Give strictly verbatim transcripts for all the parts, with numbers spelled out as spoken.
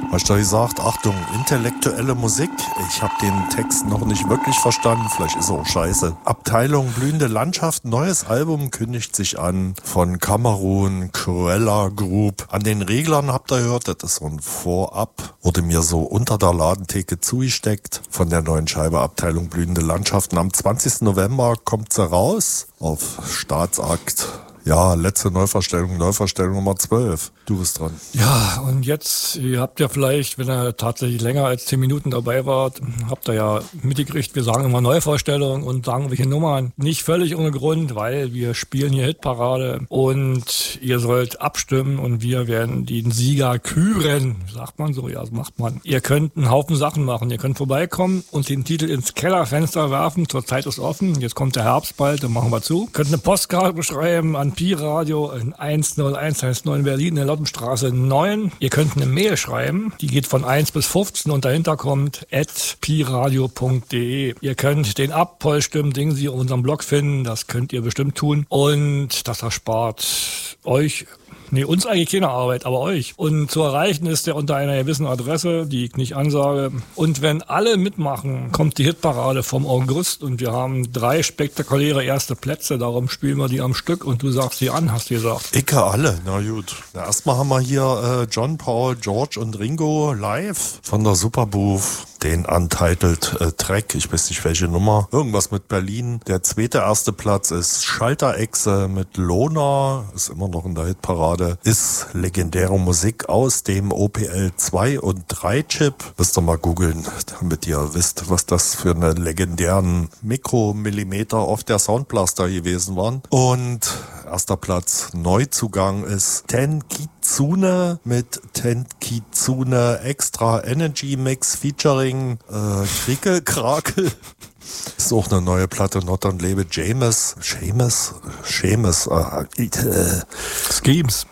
Hast du gesagt, Achtung, intellektuelle Musik? Ich habe den Text noch nicht wirklich verstanden, vielleicht ist er auch scheiße. Abteilung Blühende Landschaft, neues Album kündigt sich an von Kamerun Cruella Group. An den Reglern habt ihr gehört, das ist so ein Vorab, wurde mir so unter der Ladentheke zugesteckt von der neuen Scheibe Abteilung Blühende Landschaften. Am zwanzigsten November kommt sie raus auf Staatsakt. Ja, letzte Neuverstellung, Neuverstellung Nummer zwölf. Du bist dran. Ja, und jetzt, ihr habt ja vielleicht, wenn ihr tatsächlich länger als zehn Minuten dabei wart, habt ihr ja mitgekriegt, wir sagen immer Neuvorstellung und sagen welche Nummern. Nicht völlig ohne Grund, weil wir spielen hier Hitparade und ihr sollt abstimmen und wir werden den Sieger küren. Sagt man so, ja, das macht man. Ihr könnt einen Haufen Sachen machen. Ihr könnt vorbeikommen und den Titel ins Kellerfenster werfen. Zurzeit ist offen. Jetzt kommt der Herbst bald, dann machen wir zu. Könnt eine Postkarte beschreiben an Pi Radio in eins null eins eins neun Berlin in der Lottenstraße neun. Ihr könnt eine Mail schreiben, die geht von eins bis fünfzehn und dahinter kommt at piradio punkt de. Ihr könnt den Abpollstimmen, den Sie auf unserem Blog finden, das könnt ihr bestimmt tun und das erspart euch Nee, uns eigentlich keine Arbeit, aber euch. Und zu erreichen ist der unter einer gewissen Adresse, die ich nicht ansage. Und wenn alle mitmachen, kommt die Hitparade vom August und wir haben drei spektakuläre erste Plätze. Darum spielen wir die am Stück und du sagst die an, hast du gesagt. Icke alle, na gut. Na, erstmal haben wir hier äh, John, Paul, George und Ringo live von der Superbooth. Den Untitled äh, Track, ich weiß nicht welche Nummer, irgendwas mit Berlin. Der zweite erste Platz ist Schalterechse mit Lona, ist immer noch in der Hitparade, ist legendäre Musik aus dem O P L zwei und drei Chip. Müsst ihr mal googeln, damit ihr wisst, was das für eine legendären Mikromillimeter auf der Soundblaster gewesen waren. Und erster Platz Neuzugang ist Tenkitsune mit Tenkitsune Extra Energy Mix featuring Äh, Kriekel, Krakel. Ist auch eine neue Platte, Not on Label. James, Seamus, Seamus, äh, äh. Schemes.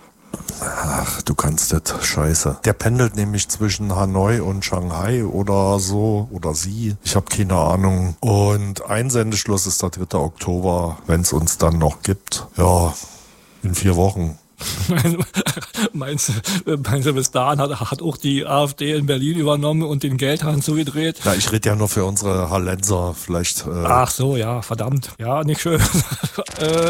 Ach, du kannst das, scheiße. Der pendelt nämlich zwischen Hanoi und Shanghai oder so, oder sie. Ich habe keine Ahnung. Und Einsendeschluss ist der dritte Oktober, wenn es uns dann noch gibt. Ja, in vier Wochen. meinst, du, meinst du, bis dahin hat, hat auch die AfD in Berlin übernommen und den Geldhahn zugedreht? Na, ich rede ja nur für unsere Hallenser, vielleicht. Äh Ach so, ja, verdammt. Ja, nicht schön. äh,